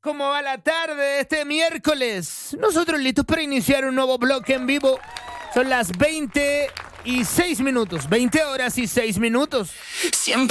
¿Cómo va la tarde este miércoles? Nosotros listos para iniciar un nuevo bloque en vivo. Son las 20 y 6 minutos. 20 horas y 6 minutos. Siempre